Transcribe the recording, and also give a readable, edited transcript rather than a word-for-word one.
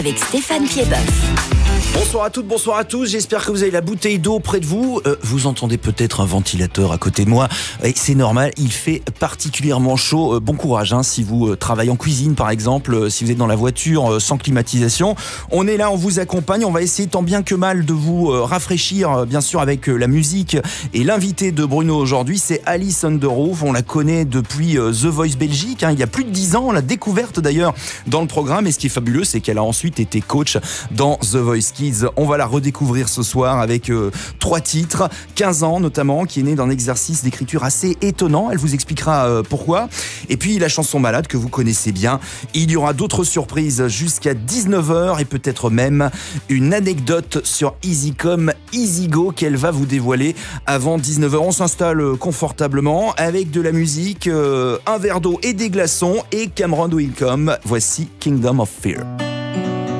avec Stéphane Piedboeuf. Bonsoir à toutes, bonsoir à tous, j'espère que vous avez la bouteille d'eau près de vous. Vous entendez peut-être un ventilateur à côté de moi, et c'est normal, il fait particulièrement chaud. Bon courage si vous travaillez en cuisine par exemple, si vous êtes dans la voiture sans climatisation. On est là, on vous accompagne, on va essayer tant bien que mal de vous rafraîchir, bien sûr avec la musique. Et l'invité de Bruno aujourd'hui, c'est Alice Underroof. On la connaît depuis The Voice Belgique, il y a plus de 10 ans, on l'a découverte d'ailleurs dans le programme. Et ce qui est fabuleux, c'est qu'elle a ensuite été coach dans The Voice Kids. On va la redécouvrir ce soir avec 3 titres, 15 ans notamment, qui est née d'un exercice d'écriture assez étonnant. Elle vous expliquera pourquoi. Et puis la chanson Malade que vous connaissez bien. Il y aura d'autres surprises jusqu'à 19h et peut-être même une anecdote sur Easycom, Easygo qu'elle va vous dévoiler avant 19h. On s'installe confortablement avec de la musique, un verre d'eau et des glaçons et Cameron Wickham. Voici Kingdom of Fear.